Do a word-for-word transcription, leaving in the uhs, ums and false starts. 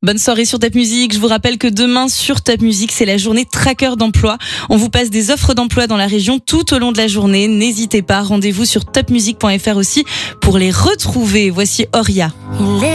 Bonne soirée sur Top Music. Je vous rappelle que demain sur Top Music, c'est la journée tracker d'emploi. On vous passe des offres d'emploi dans la région tout au long de la journée. N'hésitez pas, rendez-vous sur top music point f r aussi pour les retrouver. Voici Oria.